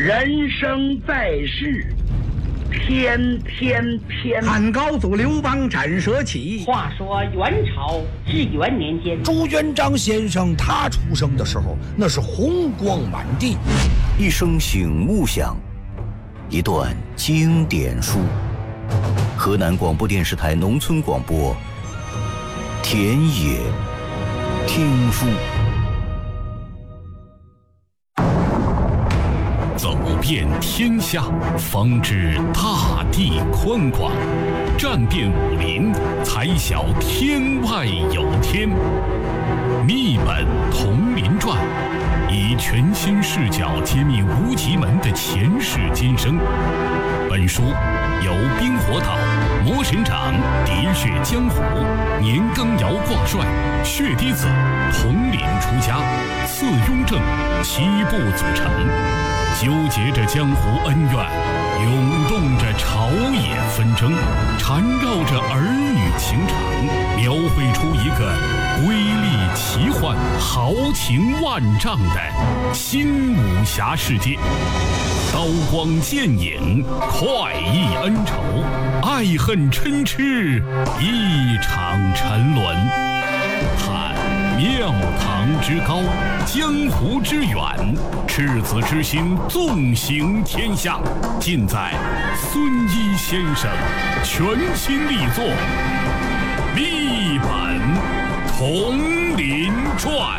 人生在世，天天偏。 汉高祖刘邦斩蛇起。 话说元朝至元年间， 朱元璋先生他出生的时候，那是红光满地。 一声醒悟响，一段经典书。河南广播电视台农村广播，田野听书。 走遍天下，方知大地宽广；战遍武林，才晓天外有天。秘本同林传，以全新视角揭秘无极门的前世今生。本书由冰火岛、魔神掌、喋血江湖、年羹尧挂帅、血滴子统领出家、次雍正7部组成，纠结着江湖恩怨，涌动着朝野纷争，缠绕着儿女情长，描绘出一个瑰丽奇幻、豪情万丈的新武侠世界。刀光剑影，快意恩仇，爱恨嗔痴，一场沉沦。看庙堂之高，江湖之远，赤子之心纵行天下，尽在孙一先生全新力作《秘本同林传》。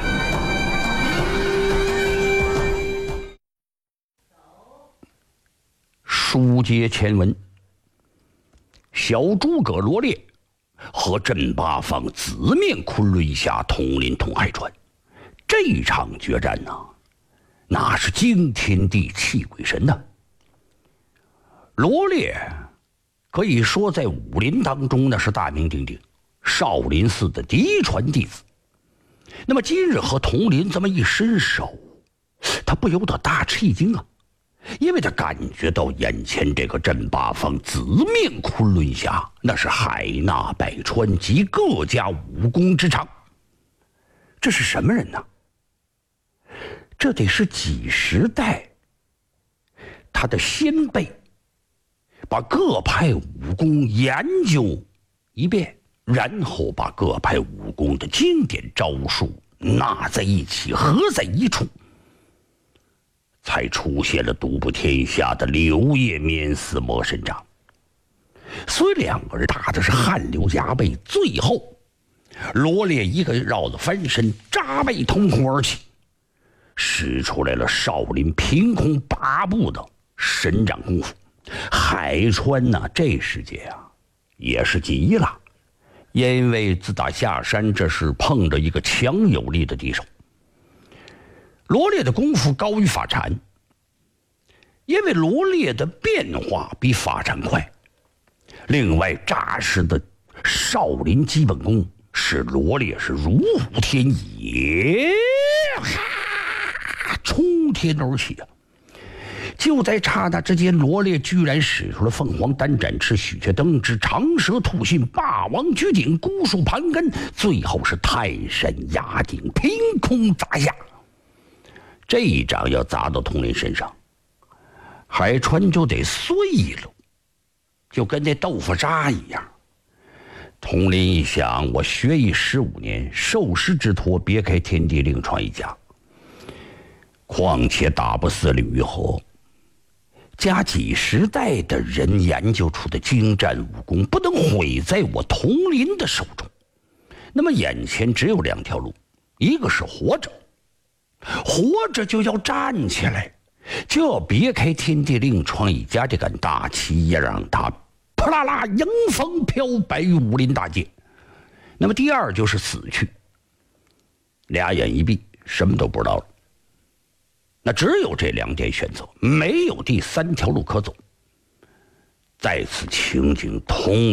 书接前文，小诸葛罗烈和镇八方紫面昆仑侠统领统海川，这场决战呢，那是惊天地泣鬼神的。罗烈可以说在武林当中那是大名鼎鼎，少林寺的嫡传弟子。那么今日和统领这么一伸手，他不由得大吃一惊啊，因为他感觉到眼前这个镇八方紫面昆仑侠，那是海纳百川及各家武功之长。这是什么人呢？这得是几十代他的先辈把各派武功研究一遍，然后把各派武功的经典招数纳在一起，合在一处，才出现了独步天下的柳叶面似魔神掌。所以两个人打的是汗流浃背，最后罗烈一个绕着翻身，扎背腾空而起，使出来了少林凭空8步的神掌功夫。海川呢，这时节啊也是急了，因为自打下山，这是碰着一个强有力的敌手。罗烈的功夫高于法禅，因为罗烈的变化比法禅快，另外扎实的少林基本功使罗烈是如虎添翼，冲天而起啊！就在刹那之间，罗烈居然使出了凤凰单展翅、许雀登之、长蛇吐信、霸王举鼎、孤树盘根，最后是泰山压顶，凭空砸下。这一掌要砸到统领身上，海川就得碎了，就跟那豆腐渣一样。统领一想，我学艺15年，受师之托，别开天地另创一家。况且打不死吕玉和，加几十代的人研究出的精湛武功，不能毁在我统领的手中。那么眼前只有2条路，一个是活着，活着就要站起来，就要别开天地另创一家，这杆大旗也让他扑啦啦迎风飘摆于武林大街。那么第二就是死去，俩眼一闭，什么都不知道了。那只有这2点选择，没有第3条路可走。在此情景，统